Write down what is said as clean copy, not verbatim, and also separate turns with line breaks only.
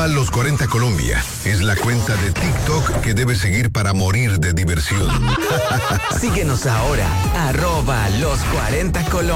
Los 40 Colombia es la cuenta de TikTok que debes seguir para morir de diversión.
Síguenos ahora, @Los 40 Colombia.